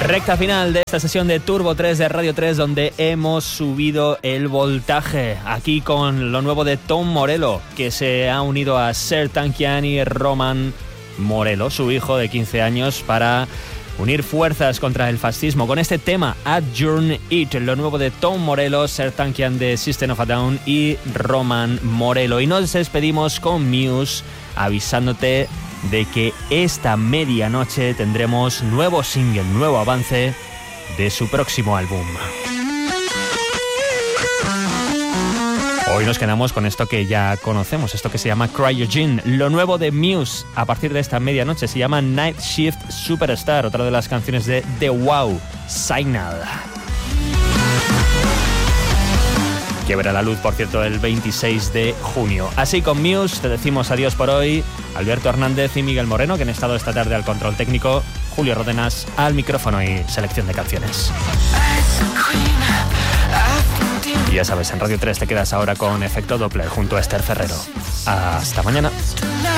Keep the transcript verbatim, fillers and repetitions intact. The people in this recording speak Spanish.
Recta final de esta sesión de Turbo tres de Radio tres, donde hemos subido el voltaje. Aquí con lo nuevo de Tom Morello, que se ha unido a Sertakian y Roman Morello, su hijo de quince años, para unir fuerzas contra el fascismo con este tema Adjourn It, lo nuevo de Tom Morello, Sertakian de System of a Down y Roman Morello. Y nos despedimos con Muse, avisándote de que esta medianoche tendremos nuevo single, nuevo avance de su próximo álbum. Hoy nos quedamos con esto que ya conocemos, esto que se llama Cryogen, lo nuevo de Muse a partir de esta medianoche. Se llama Night Shift Superstar, otra de las canciones de The Wow, Signal, que verá la luz, por cierto, el veintiséis de junio. Así, con Muse te decimos adiós por hoy. Alberto Hernández y Miguel Moreno, que han estado esta tarde al control técnico. Julio Ródenas al micrófono y selección de canciones. Y ya sabes, en Radio tres te quedas ahora con Efecto Doppler junto a Esther Ferrero. Hasta mañana.